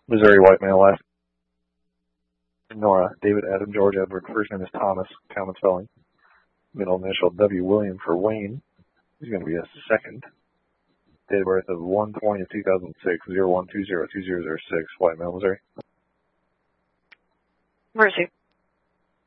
Missouri, white male, last Nora, David, Adam, George, Edward. First name is Thomas, common spelling. Middle initial W. William for Wayne. He's going to be a second. Date of birth of 1/20/2006, 0120-2006, white male, Missouri. Mercy.